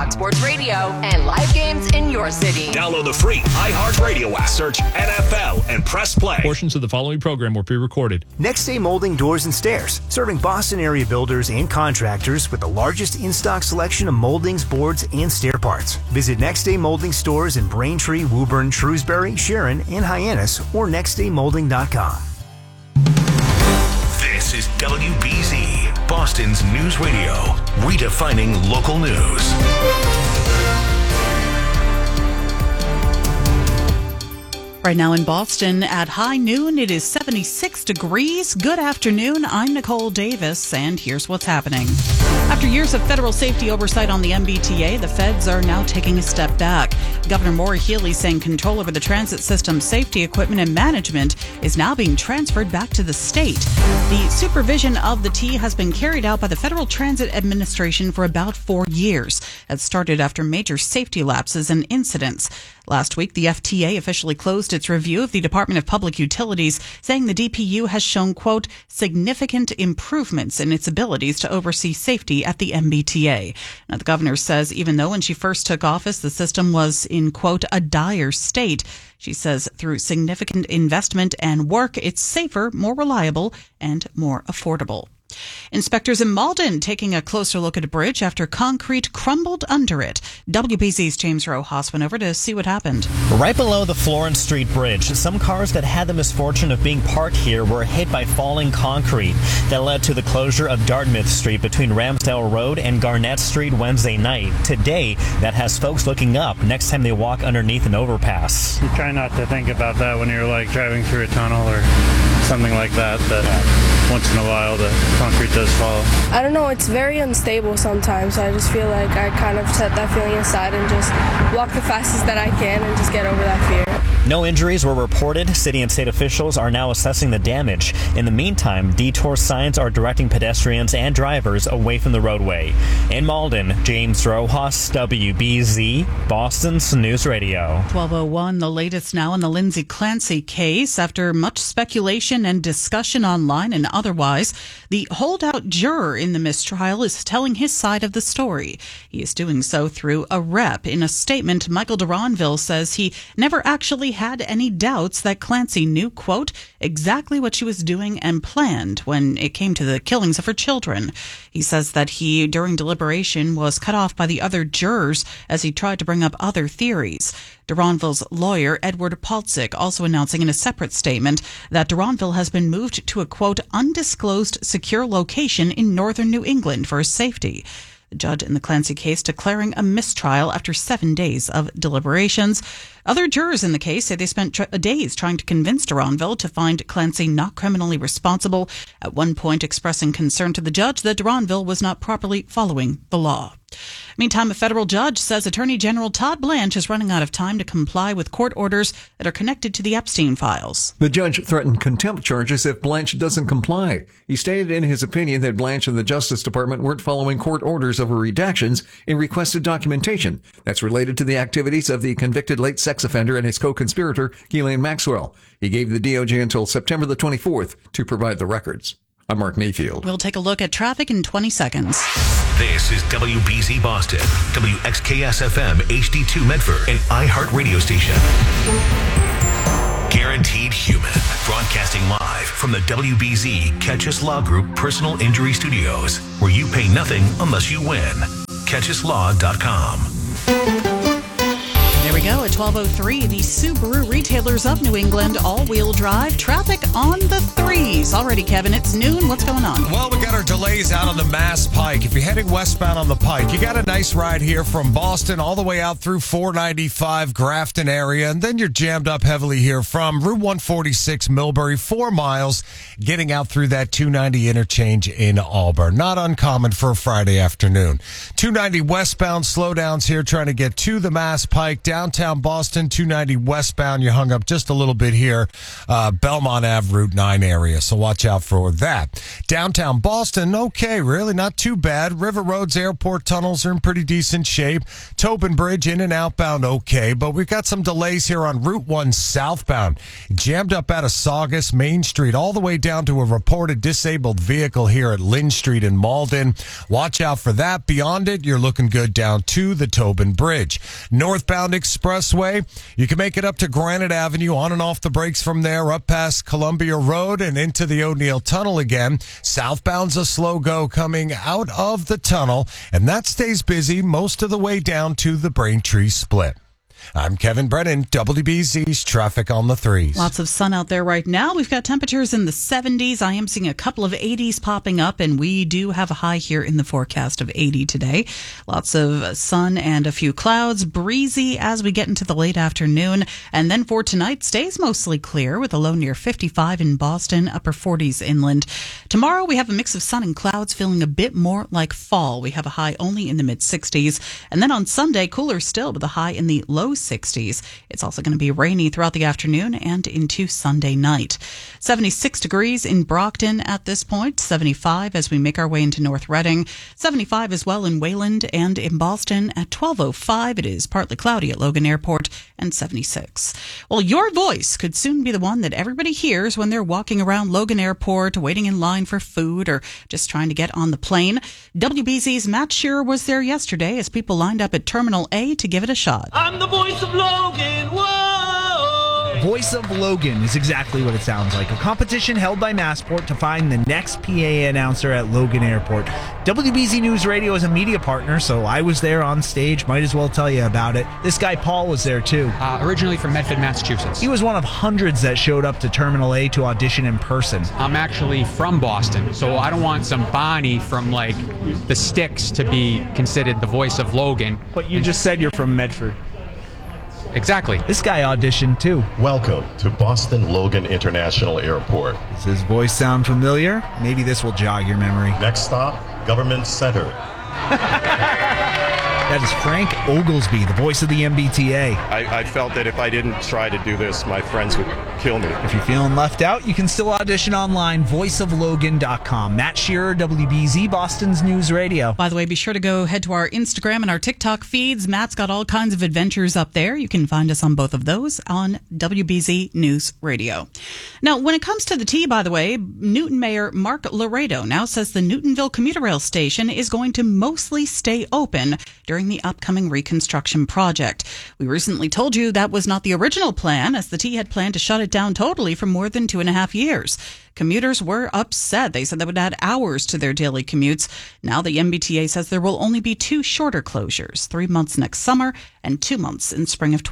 Fox Sports Radio, and live games in your city. Download the free iHeartRadio app. Search NFL and press play. Portions of the following program were pre-recorded. Next Day Molding Doors and Stairs, serving Boston area builders and contractors with the largest in-stock selection of moldings, boards, and stair parts. Visit Next Day Molding stores in Braintree, Woburn, Shrewsbury, Sharon, and Hyannis, or nextdaymolding.com. This is WBZ, Boston's news radio, redefining local news. Right now in Boston at high noon, it is 76 degrees. Good afternoon. I'm Nicole Davis, and here's what's happening. After years of federal safety oversight on the MBTA, the feds are now taking a step back. Governor Maura Healey saying control over the transit system's safety equipment and management is now being transferred back to the state. The supervision of the T has been carried out by the Federal Transit Administration for about 4 years. It started after major safety lapses and incidents. Last week, the FTA officially closed its review of the Department of Public Utilities, saying the DPU has shown, quote, significant improvements in its abilities to oversee safety at the MBTA. Now, the governor says even though when she first took office, the system was in, quote, a dire state, she says through significant investment and work, it's safer, more reliable, and more affordable. Inspectors in Malden taking a closer look at a bridge after concrete crumbled under it. WBZ's James Rojas went over to see what happened. Right below the Florence Street Bridge, some cars that had the misfortune of being parked here were hit by falling concrete that led to the closure of Dartmouth Street between Ramsdale Road and Garnett Street Wednesday night. Today, that has folks looking up next time they walk underneath an overpass. You try not to think about that when you're like driving through a tunnel or something like that, once in a while the concrete does fall. I don't know, it's very unstable sometimes. I just feel like I kind of set that feeling aside and just walk the fastest that I can and just get over that fear. No injuries were reported. City and state officials are now assessing the damage. In the meantime, detour signs are directing pedestrians and drivers away from the roadway. In Malden, James Rojas, WBZ, Boston's News Radio. 12:01, the latest now in the Lindsay Clancy case. After much speculation and discussion online and otherwise, the holdout juror in the mistrial is telling his side of the story. He is doing so through a rep. In a statement, Michael Duranville says he never actually had any doubts that Clancy knew, quote, exactly what she was doing and planned when it came to the killings of her children. He says that he, during deliberation, was cut off by the other jurors as he tried to bring up other theories. Duranville's lawyer, Edward Paltzik, also announcing in a separate statement that Duranville has been moved to a, quote, undisclosed secure location in northern New England for his safety. The judge in the Clancy case declaring a mistrial after 7 days of deliberations. Other jurors in the case say they spent days trying to convince Duranville to find Clancy not criminally responsible, at one point expressing concern to the judge that Duranville was not properly following the law. Meantime, a federal judge says Attorney General Todd Blanche is running out of time to comply with court orders that are connected to the Epstein files. The judge threatened contempt charges if Blanche doesn't comply. He stated in his opinion that Blanche and the Justice Department weren't following court orders over redactions in requested documentation that's related to the activities of the convicted late sex offender and his co-conspirator, Ghislaine Maxwell. He gave the DOJ until September the 24th to provide the records. I'm Mark Mayfield. We'll take a look at traffic in 20 seconds. This is WBZ Boston, WXKS-FM HD2 Medford, and iHeart radio station. Guaranteed Human, broadcasting live from the WBZ Catchus Law Group Personal Injury Studios, where you pay nothing unless you win. CatchusLaw.com. There we go. At 12:03, the Subaru retailers of New England all-wheel drive traffic on the threes. Alrighty, Kevin, it's noon. What's going on? Well, we got our delays out on the Mass Pike. If you're heading westbound on the Pike, you got a nice ride here from Boston all the way out through 495 Grafton area, and then you're jammed up heavily here from Route 146 Millbury, 4 miles, getting out through that 290 interchange in Auburn. Not uncommon for a Friday afternoon. 290 westbound slowdowns here trying to get to the Mass Pike, down downtown Boston, 290 westbound. You hung up just a little bit here, Belmont Ave, Route 9 area, so watch out for that. Downtown Boston, okay, really not too bad. River Roads, airport tunnels are in pretty decent shape. Tobin Bridge in and outbound, okay, but we've got some delays here on Route 1 southbound. Jammed up out of Saugus, Main Street, all the way down to a reported disabled vehicle here at Lynn Street in Malden. Watch out for that. Beyond it, you're looking good down to the Tobin Bridge. Northbound Expressway, you can make it up to Granite Avenue, on and off the brakes from there, up past Columbia Road and into the O'Neill Tunnel again. Southbound's a slow go coming out of the tunnel, and that stays busy most of the way down to the Braintree split. I'm Kevin Brennan, WBZ's Traffic on the Threes. Lots of sun out there right now. We've got temperatures in the 70s. I am seeing a couple of 80s popping up, and we do have a high here in the forecast of 80 today. Lots of sun and a few clouds. Breezy as we get into the late afternoon. And then for tonight, stays mostly clear with a low near 55 in Boston, upper 40s inland. Tomorrow, we have a mix of sun and clouds, feeling a bit more like fall. We have a high only in the mid-60s. And then on Sunday, cooler still with a high in the low 60s. It's also going to be rainy throughout the afternoon and into Sunday night. 76 degrees in Brockton at this point, 75 as we make our way into North Reading, 75 as well in Wayland and in Boston. At 12:05, it is partly cloudy at Logan Airport, and 76. Well, your voice could soon be the one that everybody hears when they're walking around Logan Airport, waiting in line for food, or just trying to get on the plane. WBZ's Matt Shearer was there yesterday as people lined up at Terminal A to give it a shot. I'm the voice of Logan, whoa! Voice of Logan is exactly what it sounds like. A competition held by Massport to find the next PA announcer at Logan Airport. WBZ News Radio is a media partner, so I was there on stage. Might as well tell you about it. This guy Paul was there too. Originally from Medford, Massachusetts. He was one of hundreds that showed up to Terminal A to audition in person. I'm actually from Boston, so I don't want some Bonnie from like the Sticks to be considered the voice of Logan. But you just said you're from Medford. Exactly. This guy auditioned too. Welcome to Boston Logan International Airport. Does his voice sound familiar? Maybe this will jog your memory. Next stop, Government Center. That is Frank Oglesby, the voice of the MBTA. I felt that if I didn't try to do this, my friends would kill me. If you're feeling left out, you can still audition online, voiceoflogan.com. Matt Shearer, WBZ, Boston's News Radio. By the way, be sure to go head to our Instagram and our TikTok feeds. Matt's got all kinds of adventures up there. You can find us on both of those on WBZ News Radio. Now, when it comes to the tea, by the way, Newton Mayor Mark Laredo now says the Newtonville commuter rail station is going to mostly stay open during the upcoming reconstruction project. We recently told you that was not the original plan, as the T had planned to shut it down totally for more than 2.5 years. Commuters were upset. They said that would add hours to their daily commutes. Now the MBTA says there will only be 2 shorter closures, 3 months next summer and 2 months in spring of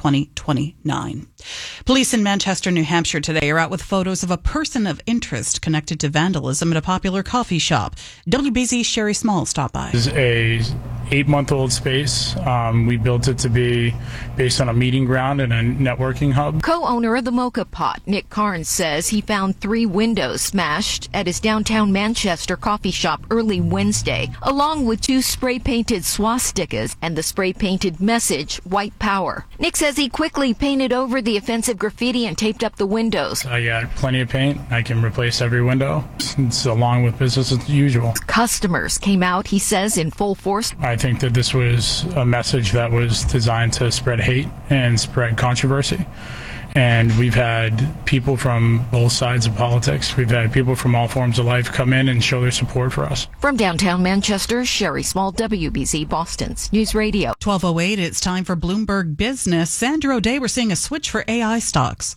2029. Police in Manchester, New Hampshire today are out with photos of a person of interest connected to vandalism at a popular coffee shop. WBZ's Sherry Small stopped by. This is a 8-month-old space. We built it to be based on a meeting ground and a networking hub. Co-owner of the Mocha Pot, Nick Carnes, says he found 3 windows smashed at his downtown Manchester coffee shop early Wednesday, along with 2 spray-painted swastikas and the spray-painted message, White Power. Nick says he quickly painted over the offensive graffiti and taped up the windows. I got plenty of paint. I can replace every window. It's along with business as usual. Customers came out, he says, in full force. I think that this was a message that was designed to spread hate and spread controversy. And we've had people from both sides of politics. We've had people from all forms of life come in and show their support for us. From downtown Manchester, Sherry Small, WBZ, Boston's News Radio. 12:08, it's time for Bloomberg Business. Sandra O'Day, we're seeing a switch for AI stocks.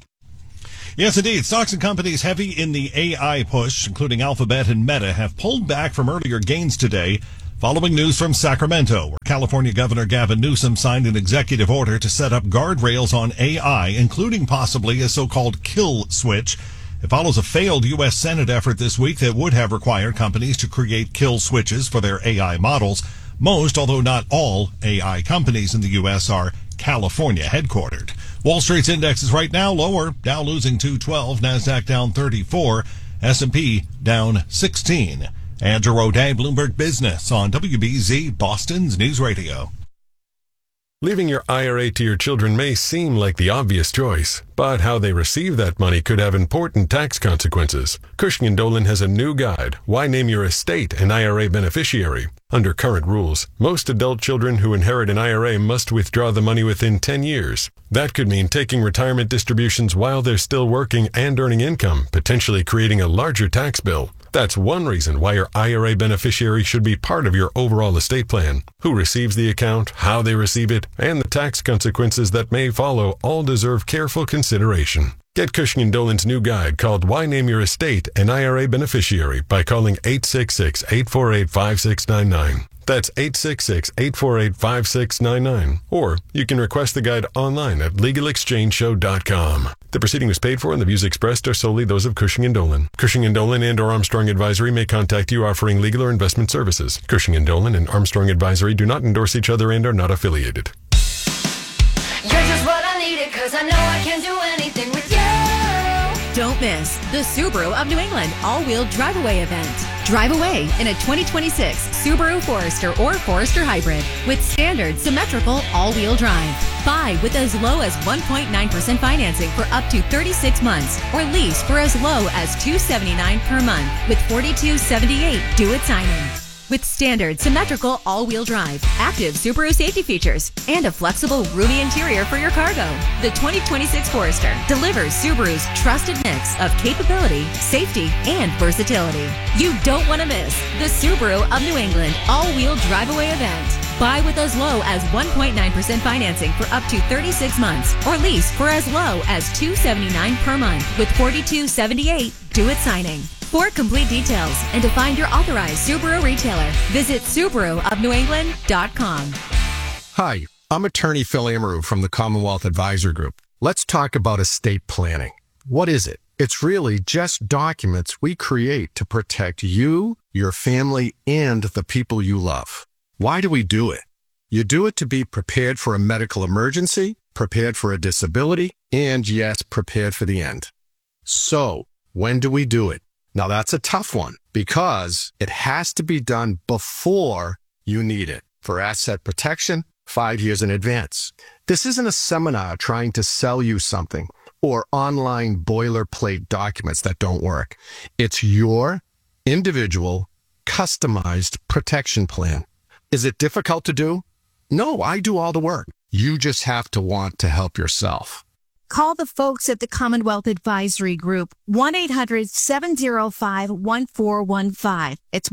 Yes, indeed. Stocks and companies heavy in the AI push, including Alphabet and Meta, have pulled back from earlier gains today, following news from Sacramento, where California Governor Gavin Newsom signed an executive order to set up guardrails on AI, including possibly a so-called kill switch. It follows a failed U.S. Senate effort this week that would have required companies to create kill switches for their AI models. Most, although not all, AI companies in the U.S. are California headquartered. Wall Street's index is right now lower, Dow losing 212, NASDAQ down 34, S&P down 16. Andrew O'Day, Bloomberg Business on WBZ, Boston's News Radio. Leaving your IRA to your children may seem like the obvious choice, but how they receive that money could have important tax consequences. Cushing & Dolan has a new guide, Why Name Your Estate an IRA Beneficiary. Under current rules, most adult children who inherit an IRA must withdraw the money within 10 years. That could mean taking retirement distributions while they're still working and earning income, potentially creating a larger tax bill. That's one reason why your IRA beneficiary should be part of your overall estate plan. Who receives the account, how they receive it, and the tax consequences that may follow all deserve careful consideration. Get Cushing & Dolan's new guide called Why Name Your Estate an IRA Beneficiary by calling 866-848-5699. That's 866-848-5699. Or you can request the guide online at LegalExchangeShow.com. The proceeding was paid for and the views expressed are solely those of Cushing & Dolan. Cushing & Dolan and or Armstrong Advisory may contact you offering legal or investment services. Cushing & Dolan and Armstrong Advisory do not endorse each other and are not affiliated. You're just what I needed, cause I know I can do anything with you. Don't miss the Subaru of New England all-wheel drive-away event. Drive away in a 2026 Subaru Forester or Forester Hybrid with standard symmetrical all-wheel drive. Buy with as low as 1.9% financing for up to 36 months or lease for as low as $279 per month with $42.78 due at signing. With standard symmetrical all-wheel drive, active Subaru safety features, and a flexible, roomy interior for your cargo, the 2026 Forester delivers Subaru's trusted mix of capability, safety, and versatility. You don't want to miss the Subaru of New England all-wheel drive-away event. Buy with as low as 1.9% financing for up to 36 months or lease for as low as $279 per month with $42.78 due at signing. For complete details and to find your authorized Subaru retailer, visit SubaruofNewEngland.com. Hi, I'm attorney Phil Amaru from the Commonwealth Advisor Group. Let's talk about estate planning. What is it? It's really just documents we create to protect you, your family, and the people you love. Why do we do it? You do it to be prepared for a medical emergency, prepared for a disability, and yes, prepared for the end. So, when do we do it? Now that's a tough one because it has to be done before you need it. For asset protection, 5 years in advance. This isn't a seminar trying to sell you something or online boilerplate documents that don't work. It's your individual, customized protection plan. Is it difficult to do? No, I do all the work. You just have to want to help yourself. Call the folks at the Commonwealth Advisory Group, 1-800-705-1415. It's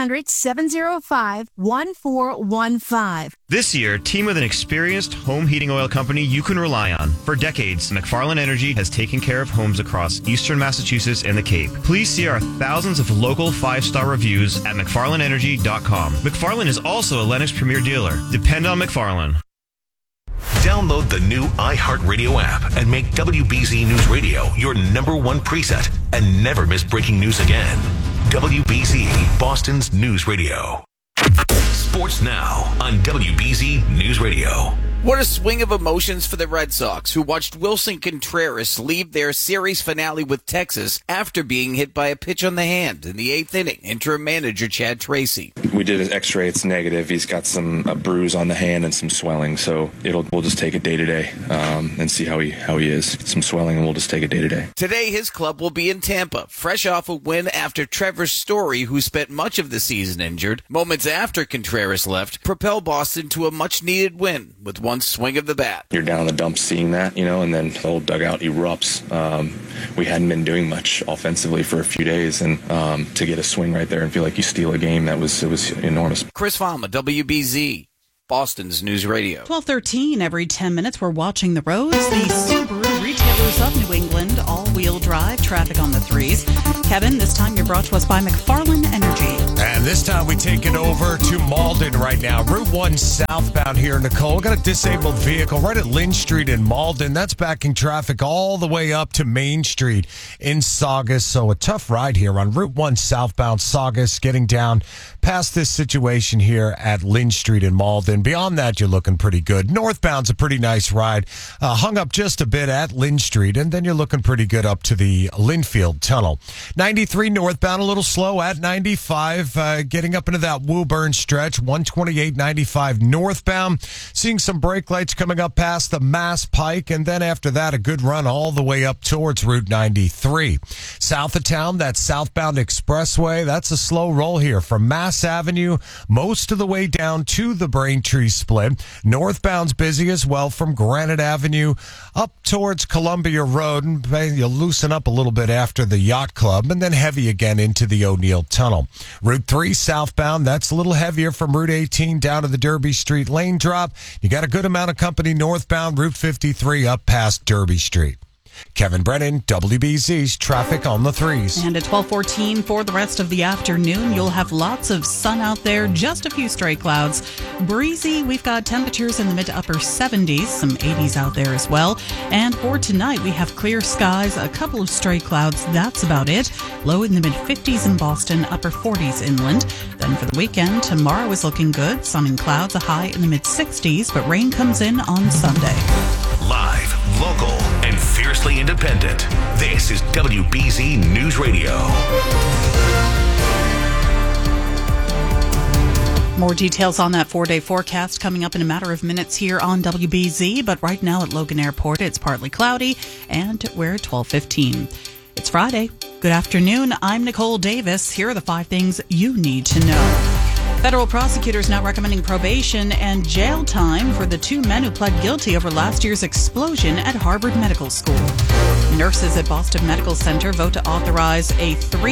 1-800-705-1415. This year, team with an experienced home heating oil company you can rely on. For decades, McFarland Energy has taken care of homes across eastern Massachusetts and the Cape. Please see our thousands of local 5-star reviews at McFarlandEnergy.com. McFarland is also a Lennox Premier dealer. Depend on McFarland. Download the new iHeartRadio app and make WBZ News Radio your #1 preset and never miss breaking news again. WBZ, Boston's news radio. Sports now on WBZ News Radio. What a swing of emotions for the Red Sox, who watched Wilson Contreras leave their series finale with Texas after being hit by a pitch on the hand in the 8th inning. Interim manager Chad Tracy. We did an x-ray. It's negative. He's got a bruise on the hand and some swelling, so we'll just take it day to day and see how he is. Some swelling, and we'll just take it day to day. Today, his club will be in Tampa, fresh off a win after Trevor Story, who spent much of the season injured, moments after Contreras left, propelled Boston to a much-needed win with one swing of the bat. You're down in the dumps seeing that, and then the whole dugout erupts. We hadn't been doing much offensively for a few days, and to get a swing right there and feel like you steal a game, it was enormous. Chris Fama, WBZ, Boston's News Radio. 12:13 every 10 minutes. We're watching the roads. The Subaru retailers of New England, all-wheel drive, traffic on the 3s. Kevin, this time you're brought to us by McFarland Energy. And this time we take it over to Malden right now. Route 1 southbound here, Nicole. Got a disabled vehicle right at Lynn Street in Malden. That's backing traffic all the way up to Main Street in Saugus. So a tough ride here on Route 1 southbound Saugus, getting down past this situation here at Lynn Street in Malden. Beyond that, you're looking pretty good. Northbound's a pretty nice ride. Hung up just a bit at Lynn Street, and then you're looking pretty good up to the Linfield Tunnel. 93 northbound, a little slow at 95. getting up into that Woburn stretch, 128.95 northbound. Seeing some brake lights coming up past the Mass Pike, and then after that, a good run all the way up towards Route 93. South of town, that southbound expressway, that's a slow roll here from Mass Avenue most of the way down to the Braintree split. Northbound's busy as well from Granite Avenue up towards Columbia Road, and you'll loosen up a little bit after the Yacht Club, and then heavy again into the O'Neill Tunnel. Route 3 southbound, that's a little heavier from Route 18 down to the Derby Street lane drop. You got a good amount of company northbound Route 53 up past Derby Street. Kevin Brennan, WBZ's Traffic on the 3s. And at 12:14 for the rest of the afternoon, you'll have lots of sun out there, just a few stray clouds. Breezy, we've got temperatures in the mid to upper 70s, some 80s out there as well. And for tonight, we have clear skies, a couple of stray clouds, that's about it. Low in the mid 50s in Boston, upper 40s inland. Then for the weekend, tomorrow is looking good, sun and clouds, a high in the mid 60s, but rain comes in on Sunday. Live, local, and fiercely independent. This is WBZ News Radio. More details on that 4-day forecast coming up in a matter of minutes here on WBZ. But right now at Logan Airport, it's partly cloudy, and we're at 12:15. It's Friday. Good afternoon. I'm Nicole Davis. Here are the 5 things you need to know. Federal prosecutors now recommending probation and jail time for the 2 men who pled guilty over last year's explosion at Harvard Medical School. Nurses at Boston Medical Center vote to authorize a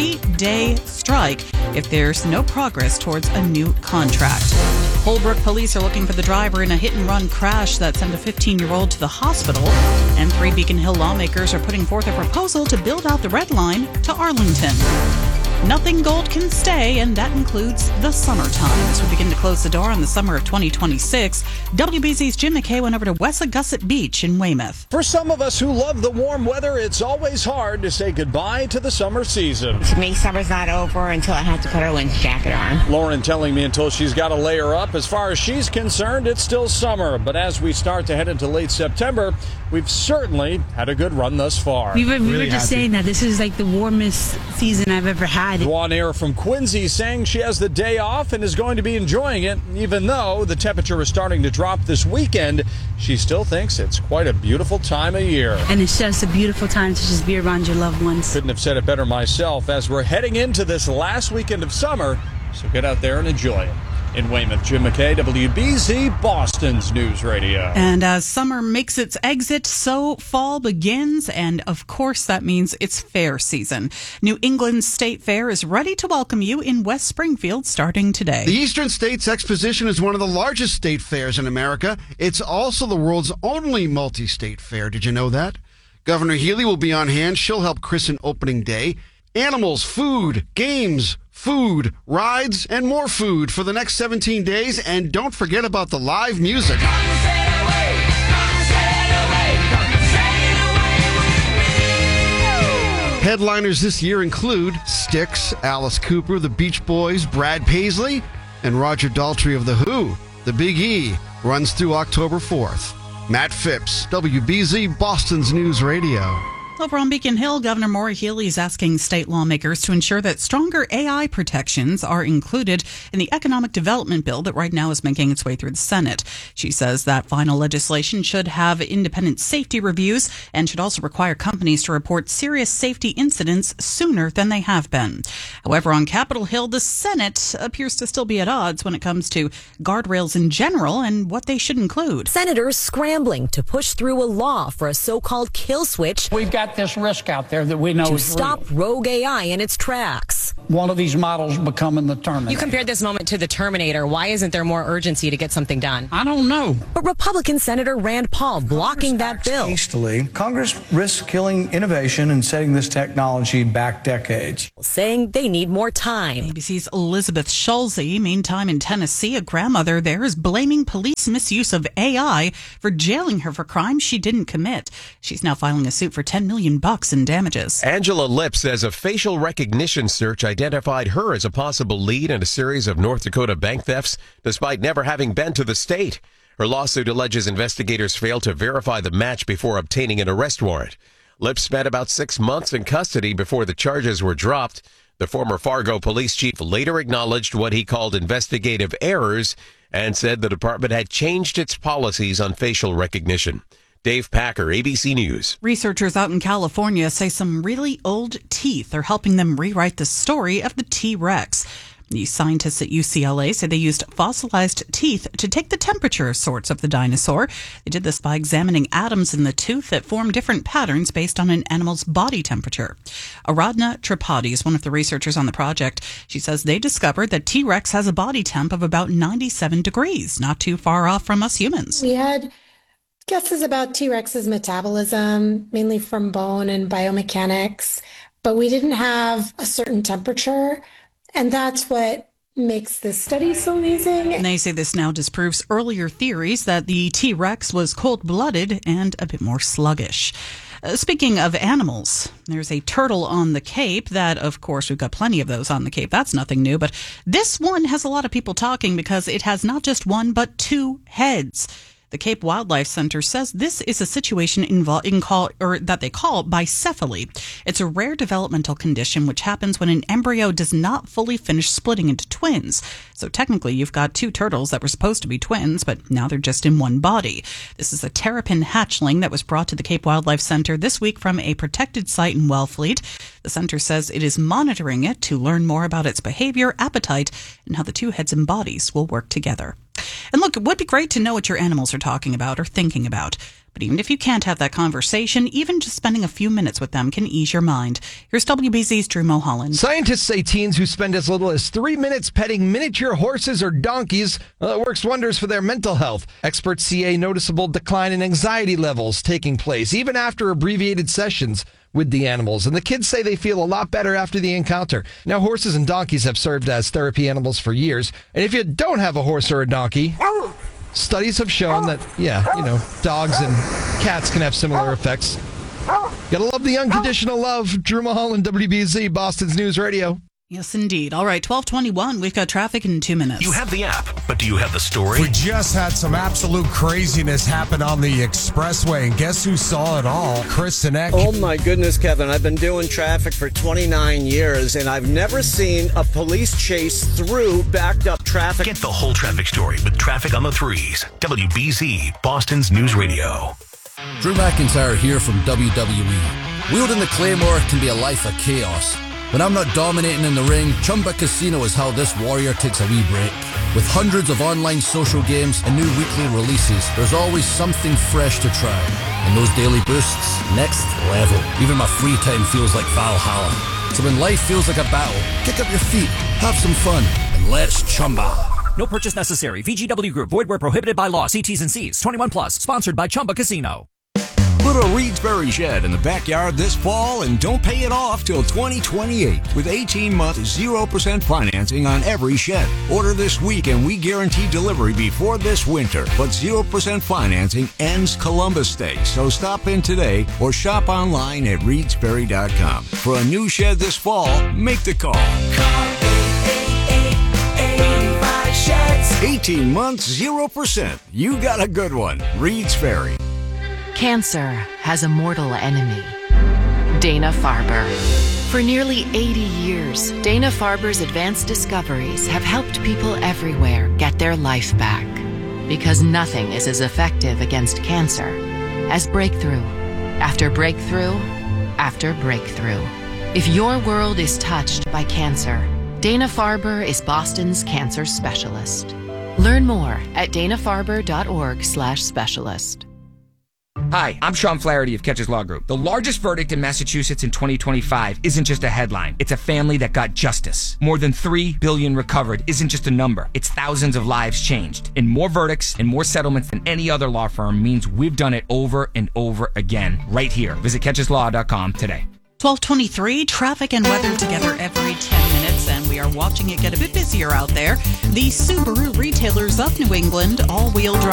3-day strike if there's no progress towards a new contract. Holbrook police are looking for the driver in a hit-and-run crash that sent a 15-year-old to the hospital. And 3 Beacon Hill lawmakers are putting forth a proposal to build out the Red Line to Arlington. Nothing gold can stay, and that includes the summertime. As we begin to close the door on the summer of 2026, WBZ's Jim McKay went over to Wessagusset Beach in Weymouth. For some of us who love the warm weather, it's always hard to say goodbye to the summer season. To me, summer's not over until I have to put a winter jacket on. Lauren telling me until she's got to layer up. As far as she's concerned, it's still summer. But as we start to head into late September, we've certainly had a good run thus far. We were just saying that this is like the warmest season I've ever had. Juan Air from Quincy saying she has the day off and is going to be enjoying it. Even though the temperature is starting to drop this weekend, she still thinks it's quite a beautiful time of year. And it's just a beautiful time to just be around your loved ones. Couldn't have said it better myself as we're heading into this last weekend of summer, so get out there and enjoy it. In Weymouth, Jim McKay, WBZ, Boston's News Radio. And as summer makes its exit, so fall begins, and of course that means it's fair season. New England State Fair is ready to welcome you in West Springfield starting today. The Eastern States Exposition is one of the largest state fairs in America. It's also the world's only multi-state fair. Did you know that? Governor Healy will be on hand. She'll help christen opening day. Animals, food, games, food, rides, and more food for the next 17 days. And don't forget about the live music. Headliners this year include Styx, Alice Cooper, the Beach Boys, Brad Paisley, and Roger Daltrey of The Who. The Big E runs through October 4th. Matt Phipps, WBZ, Boston's News Radio. Over on Beacon Hill, Governor Maura Healey is asking state lawmakers to ensure that stronger AI protections are included in the economic development bill that right now is making its way through the Senate. She says that final legislation should have independent safety reviews and should also require companies to report serious safety incidents sooner than they have been. However, on Capitol Hill, the Senate appears to still be at odds when it comes to guardrails in general and what they should include. Senators scrambling to push through a law for a so-called kill switch. We've got this risk out there that we know to is stop real. rogue AI in its tracks. One of these models becoming the Terminator. You compared this moment to the Terminator. Why isn't there more urgency to get something done? I don't know. But Republican Senator Rand Paul blocking that bill. Hastily, Congress risks killing innovation and setting this technology back decades. Saying they need more time. ABC's Elizabeth Schulze. Meantime, in Tennessee, a grandmother there is blaming police misuse of AI for jailing her for crimes she didn't commit. She's now filing a suit for $10 million in damages. Angela Lipp says a facial recognition search identified her as a possible lead in a series of North Dakota bank thefts, despite never having been to the state. Her lawsuit alleges investigators failed to verify the match before obtaining an arrest warrant. Lipp spent about 6 months in custody before the charges were dropped. The former Fargo police chief later acknowledged what he called investigative errors and said the department had changed its policies on facial recognition. Dave Packer, ABC News. Researchers out in California say some really old teeth are helping them rewrite the story of the T-Rex. The scientists at UCLA say they used fossilized teeth to take the temperature of sorts of the dinosaur. They did this by examining atoms in the tooth that form different patterns based on an animal's body temperature. Aradhana Tripathi is one of the researchers on the project. She says they discovered that T-Rex has a body temp of about 97 degrees, not too far off from us humans. We had guesses about T-Rex's metabolism, mainly from bone and biomechanics, but we didn't have a certain temperature. And that's what makes this study so amazing. And they say this now disproves earlier theories that the T-Rex was cold-blooded and a bit more sluggish. Speaking of animals, there's a turtle on the Cape that, of course, we've got plenty of those on the Cape. That's nothing new. But this one has a lot of people talking because it has not just one, but two heads. The Cape Wildlife Center says this is a situation that they call bicephaly. It's a rare developmental condition which happens when an embryo does not fully finish splitting into twins. So technically, you've got two turtles that were supposed to be twins, but now they're just in one body. This is a terrapin hatchling that was brought to the Cape Wildlife Center this week from a protected site in Wellfleet. The center says it is monitoring it to learn more about its behavior, appetite, and how the two heads and bodies will work together. And look, it would be great to know what your animals are talking about or thinking about. But even if you can't have that conversation, even just spending a few minutes with them can ease your mind. Here's WBZ's Drew Mulholland. Scientists say teens who spend as little as 3 minutes petting miniature horses or donkeys, it works wonders for their mental health. Experts see a noticeable decline in anxiety levels taking place, even after abbreviated sessions with the animals. And the kids say they feel a lot better after the encounter. Now, horses and donkeys have served as therapy animals for years. And if you don't have a horse or a donkey, studies have shown that, dogs and cats can have similar effects. Gotta love the unconditional love. Drew Mulholland, WBZ, Boston's News Radio. Yes, indeed. All right, 12:21. We've got traffic in 2 minutes. You have the app, but do you have the story? We just had some absolute craziness happen on the expressway, and guess who saw it all? Chris Sinek. Oh my goodness, Kevin. I've been doing traffic for 29 years, and I've never seen a police chase through backed up traffic. Get the whole traffic story with Traffic on the Threes. WBZ, Boston's News Radio. Drew McIntyre here from WWE. Wielding the Claymore can be a life of chaos. When I'm not dominating in the ring, Chumba Casino is how this warrior takes a wee break. With hundreds of online social games and new weekly releases, there's always something fresh to try. And those daily boosts, next level. Even my free time feels like Valhalla. So when life feels like a battle, kick up your feet, have some fun, and let's Chumba. No purchase necessary. VGW Group. Void where prohibited by law. See T's and C's. 21 plus. Sponsored by Chumba Casino. Put a Reedsbury shed in the backyard this fall and don't pay it off till 2028 with 18-month 0% financing on every shed. Order this week and we guarantee delivery before this winter. But 0% financing ends Columbus Day, so stop in today or shop online at Reedsbury.com. For a new shed this fall, make the call. Call 888-85 Sheds. 18 months, 0%. You got a good one. Reedsbury. Cancer has a mortal enemy, Dana-Farber. For nearly 80 years, Dana-Farber's advanced discoveries have helped people everywhere get their life back. Because nothing is as effective against cancer as breakthrough after breakthrough after breakthrough. If your world is touched by cancer, Dana-Farber is Boston's cancer specialist. Learn more at danafarber.org/specialist. Hi, I'm Sean Flaherty of Catches Law Group. The largest verdict in Massachusetts in 2025 isn't just a headline. It's a family that got justice. More than $3 billion recovered isn't just a number. It's thousands of lives changed. And more verdicts and more settlements than any other law firm means we've done it over and over again, right here. Visit catcheslaw.com today. 12:23, traffic and weather together every 10 minutes, and we are watching it get a bit busier out there. The Subaru retailers of New England all-wheel drive